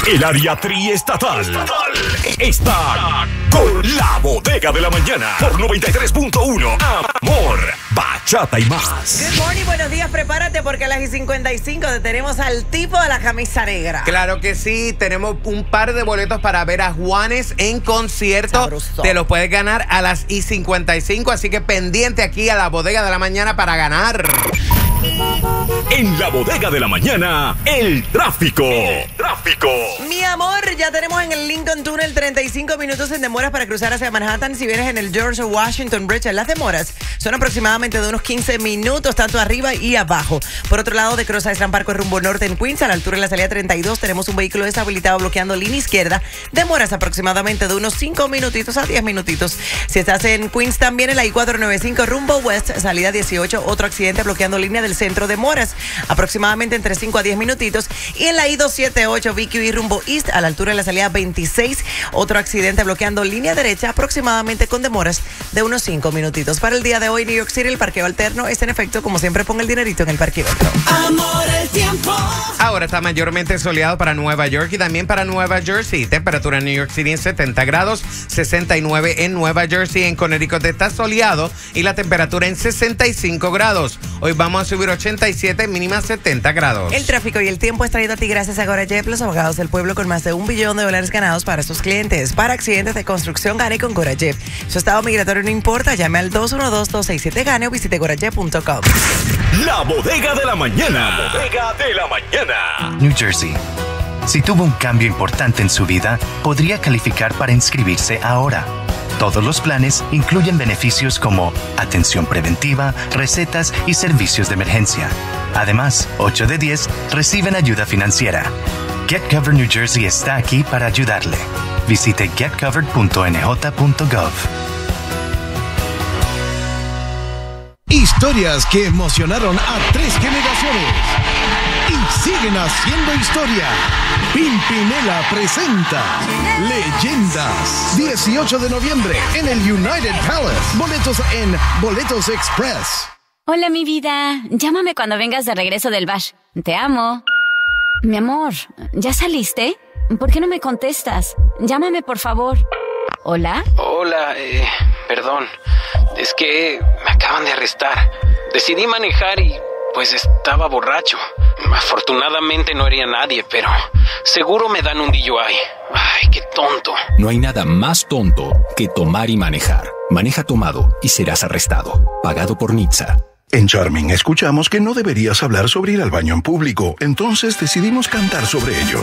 El área triestatal está con la Bodega de la Mañana por 93.1. Amor, bachata y más. Good morning, buenos días, prepárate porque a las 55 tenemos al tipo de la camisa negra. Claro que sí, tenemos un par de boletos para ver a Juanes en concierto. Sabroso. Te los puedes ganar a las 55, así que pendiente aquí a la Bodega de la Mañana para ganar. En la Bodega de la Mañana, el tráfico. Mi amor, ya tenemos en el Lincoln Tunnel 35 minutos en demoras para cruzar hacia Manhattan. Si vienes en el George Washington Bridge, las demoras son aproximadamente de unos 15 minutos, tanto arriba y abajo. Por otro lado, de Cross Island Parkway rumbo norte en Queens, a la altura de la salida 32, tenemos un vehículo deshabilitado bloqueando línea izquierda. Demoras aproximadamente de unos 5 minutitos a 10 minutitos. Si estás en Queens, también en la I-495 rumbo west, salida 18, otro accidente bloqueando línea del centro, demoras aproximadamente entre 5 a 10 minutitos. Y en la I-278 BQE rumbo east, a la altura de la salida 26, otro accidente bloqueando línea derecha, aproximadamente con demoras de unos 5 minutitos. Para el día de hoy, New York City, el parqueo alterno está en efecto. Como siempre, ponga el dinerito en el parqueómetro. Amor, el tiempo. Ahora está mayormente soleado para Nueva York y también para Nueva Jersey. Temperatura en New York City en 70 grados, 69 en Nueva Jersey. En Connecticut está soleado y la temperatura en 65 grados. Hoy vamos a subir 87, mínima 70 grados. El tráfico y el tiempo es traído a ti gracias a GoraJet, los abogados del pueblo con más de $1 billón ganados para sus clientes. Para accidentes de construcción, gane con GoraJet. Su estado migratorio no importa, llame al 212-267-GANE o visite gorajet.com. La Bodega de la Mañana. La Bodega de la Mañana. New Jersey. Si tuvo un cambio importante en su vida, podría calificar para inscribirse ahora. Todos los planes incluyen beneficios como atención preventiva, recetas y servicios de emergencia. Además, 8 de 10 reciben ayuda financiera. Get Covered New Jersey está aquí para ayudarle. Visite getcovered.nj.gov. Historias que emocionaron a 3 generaciones y siguen haciendo historia. Pimpinela presenta Leyendas. 18 de noviembre en el United Palace. Boletos en Boletos Express. Hola, mi vida. Llámame cuando vengas de regreso del bash. Te amo. Mi amor, ¿ya saliste? ¿Por qué no me contestas? Llámame, por favor. ¿Hola? Hola, perdón. Es que me acaban de arrestar. Decidí manejar y pues estaba borracho. Afortunadamente no hería a nadie, pero seguro me dan un DUI. Ay, qué tonto. No hay nada más tonto que tomar y manejar. Maneja tomado y serás arrestado. Pagado por NHTSA. En Charming escuchamos que no deberías hablar sobre ir al baño en público, entonces decidimos cantar sobre ello.